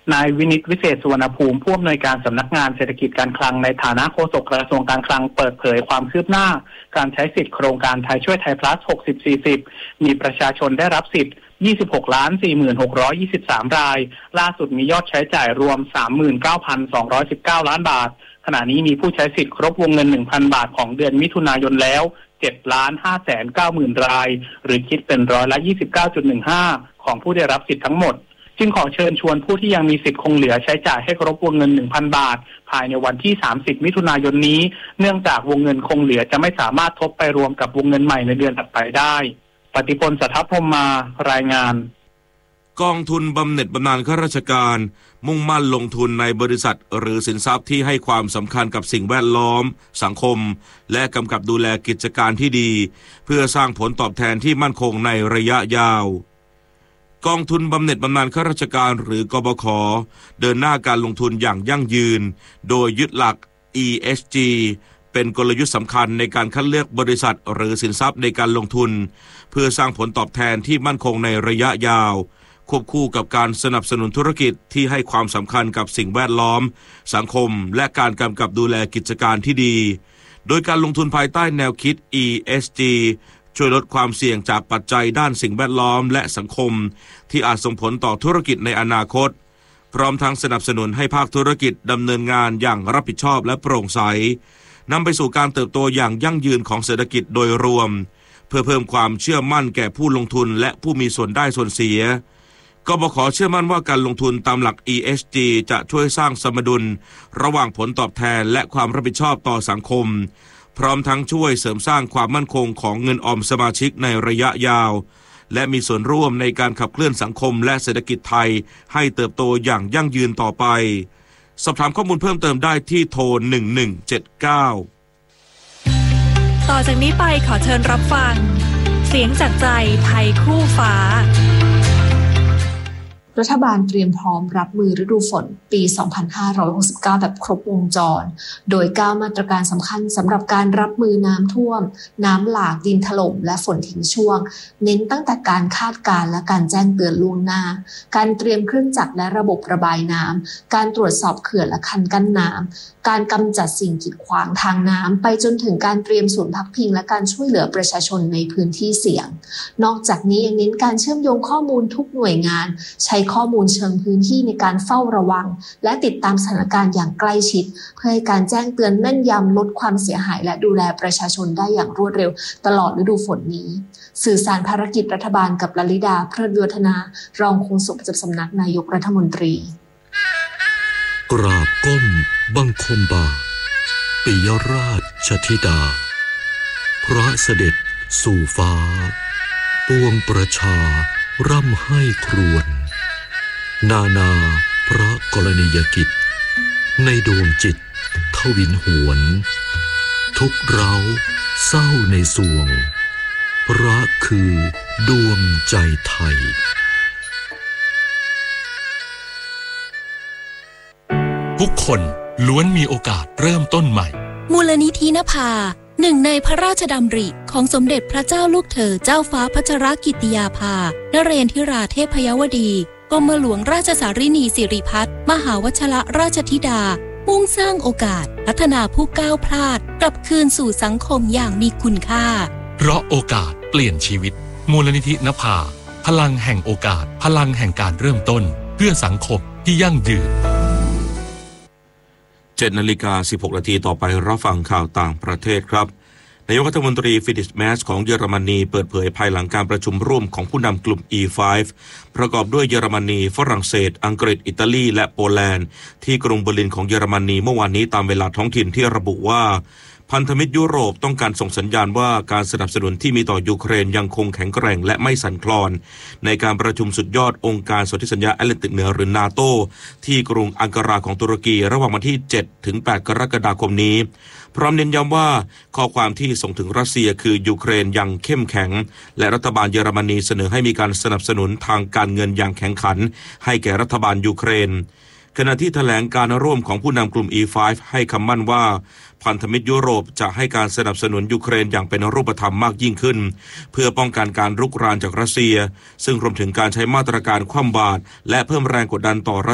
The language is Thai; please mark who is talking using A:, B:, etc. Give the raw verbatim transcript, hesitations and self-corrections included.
A: นายวินิตวิเศษสุวรรณภูมิผู้อำนวยการสำนักงานเศรษฐกิจการคลังในฐานะโฆษกกระทรวงการคลังเปิดเผยความคืบหน้าการใช้สิทธิโครงการไทยช่วยไทยพลัสหกสิบ สี่สิบมีประชาชนได้รับสิทธิ์ยี่สิบหกล้านสี่หมื่นหกร้อยยี่สิบสาม รายล่าสุดมียอดใช้จ่ายรวม สามหมื่นเก้าพันสองร้อยสิบเก้า ล้านบาทขณะนี้มีผู้ใช้สิทธิ์ครบวงเงิน หนึ่งพัน บาทของเดือนมิถุนายนแล้ว เจ็ดล้านห้าแสนเก้าหมื่น รายหรือคิดเป็นร้อยละ ยี่สิบเก้าจุดหนึ่งห้า ของผู้ได้รับสิทธิ์ทั้งหมดจึงขอเชิญชวนผู้ที่ยังมีสิทธิ์คงเหลือใช้จ่ายให้ครบวงเงิน หนึ่งพัน บาทภายในวันที่สามสิบมิถุนายนนี้เนื่องจากวงเงินคงเหลือจะไม่สามารถทบไปรวมกับวงเงินใหม่ในเดือนถัดไปได้ปฏิพล สัทธพรหมมารายงาน
B: กองทุนบำเหน็จบำนาญข้าราชการมุ่งมั่นลงทุนในบริษัทหรือสินทรัพย์ที่ให้ความสำคัญกับสิ่งแวดล้อมสังคมและกำกับดูแลกิจการที่ดีเพื่อสร้างผลตอบแทนที่มั่นคงในระยะยาวกองทุนบำเหน็จบำนาญข้าราชการหรือกบข.เดินหน้าการลงทุนอย่างยั่งยืนโดยยึดหลัก อี เอส จี เป็นกลยุทธ์สำคัญในการคัดเลือกบริษัทหรือสินทรัพย์ในการลงทุนเพื่อสร้างผลตอบแทนที่มั่นคงในระยะยาวควบคู่กับการสนับสนุนธุรกิจที่ให้ความสำคัญกับสิ่งแวดล้อมสังคมและการกำกับดูแลกิจการที่ดีโดยการลงทุนภายใต้แนวคิด อี เอส จี ช่วยลดความเสี่ยงจากปัจจัยด้านสิ่งแวดล้อมและสังคมที่อาจส่งผลต่อธุรกิจในอนาคตพร้อมทั้งสนับสนุนให้ภาคธุรกิจดำเนินงานอย่างรับผิดชอบและโปร่งใสนำไปสู่การเติบโตอย่างยั่งยืนของเศรษฐกิจโดยรวมเพื่อเพิ่มความเชื่อมั่นแก่ผู้ลงทุนและผู้มีส่วนได้ส่วนเสียกบข.เชื่อมั่นว่าการลงทุนตามหลัก อี เอส จี จะช่วยสร้างสมดุลระหว่างผลตอบแทนและความรับผิดชอบต่อสังคมพร้อมทั้งช่วยเสริมสร้างความมั่นคงของเงินออมสมาชิกในระยะยาวและมีส่วนร่วมในการขับเคลื่อนสังคมและเศรษฐกิจไทยให้เติบโตอย่างยั่งยืนต่อไปสอบถามข้อมูลเพิ่มเติมได้ที่โทรหนึ่งหนึ่งเจ็ดเก้า
C: ต่อจากนี้ไปขอเชิญรับฟังเสียงจากใจไทยคู่ฟ้า
D: รัฐบาลเตรียมพร้อมรับมือฤดูฝนปี สองพันห้าร้อยหกสิบเก้า แบบครบวงจรโดยเก้ามาตรการสำคัญสำหรับการรับมือน้ำท่วมน้ำหลากดินถล่มและฝนทิ้งช่วงเน้นตั้งแต่การคาดการณ์และการแจ้งเตือนล่วงหน้าการเตรียมเครื่องจักรและระบบระบายน้ำการตรวจสอบเขื่อนและคันกั้นน้ำการกำจัดสิ่งกีดขวางทางน้ำไปจนถึงการเตรียมศูนย์พักพิงและการช่วยเหลือประชาชนในพื้นที่เสี่ยงนอกจากนี้ยังเน้นการเชื่อมโยงข้อมูลทุกหน่วยงานใช้ข้อมูลเชิงพื้นที่ในการเฝ้าระวังและติดตามสถานการณ์อย่างใกล้ชิดเพื่อให้การแจ้งเตือนแม่นยำลดความเสียหายและดูแลประชาชนได้อย่างรวดเร็วตลอดฤดูฝนนี้สื่อสารภารกิจรัฐบาลกับลลิดาเพลิดโยธนารองโฆษกประจำสำนักนายกรัฐมนตรี
E: กราบก้มบังคมบาปิยราชธิดาพระเสด็จสู่ฟ้าปวงประชาร่ำให้ครวญนานาพระกรณียกิจในดวงจิตทวินหวนทุกเร้าเศร้าในสวงพระคือดวงใจไทย
F: ทุกคนล้วนมีโอกาสเริ่มต้นใหม่
C: มูลนิธินภาหนึ่งในพระราชดำริของสมเด็จพระเจ้าลูกเธอเจ้าฟ้าพัชรกิติยาภานเรนทิราเทพยวดีกรมหลวงราชสารินีสิริพัฒน์มหาวชิรราชธิดามุ่งสร้างโอกาสพัฒนาผู้ก้าวพลาดกลับคืนสู่สังคมอย่างมีคุณค่า
F: เพราะโอกาสเปลี่ยนชีวิตมูลนิธินภาพลังแห่งโอกาสพลังแห่งการเริ่มต้นเพื่อสังคมที่ยั่งยืน
B: เจ็ดนาฬิกาสิบหกนาทีต่อไปรับฟังข่าวต่างประเทศครับนายกรัฐมนตรีฟิลิปแมสของเยอรมนีเปิดเผยภายหลังการประชุมร่วมของผู้นำกลุ่ม อี ไฟว์ ประกอบด้วยเยอรมนีฝรั่งเศสอังกฤษอิตาลีและโปแลนด์ที่กรุงเบอร์ลินของเยอรมนีเมื่อวานนี้ตามเวลาท้องถิ่นที่ระบุว่าพันธมิตรยุโรปต้องการส่งสัญญาณว่าการสนับสนุนที่มีต่อยูเครนยังคงแข็งแกร่งและไม่สั่นคลอนในการประชุมสุดยอดองค์การสนธิสัญญาแอตแลนติกเหนือหรือนาโตที่กรุงอังการาของตุรกีระหว่างวันที่เจ็ดถึงแปดกรกฎาคมนี้พร้อมเน้นย้ำว่าข้อความที่ส่งถึงรัสเซียคือยูเครนยังเข้มแข็งและรัฐบาลเยอรมนีเสนอให้มีการสนับสนุนทางการเงินอย่างแข็งขันให้แก่รัฐบาลยูเครนขณะที่แถลงการร่วมของผู้นำกลุ่ม อี ไฟว์ ให้คำมั่นว่าพันธมิตรยุโรปจะให้การสนับสนุนยูเครนอย่างเป็นรูปธรรมมากยิ่งขึ้นเพื่อป้องกันการรุกรานจากรัสเซียซึ่งรวมถึงการใช้มาตรการคว่ำบาตรและเพิ่มแรงกดดันต่อ